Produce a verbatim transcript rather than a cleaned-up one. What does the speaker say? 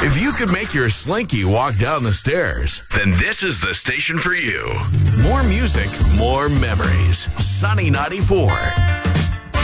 If you could make your Slinky walk down the stairs, then this is the station for you. More music, more memories. Sunny ninety-four.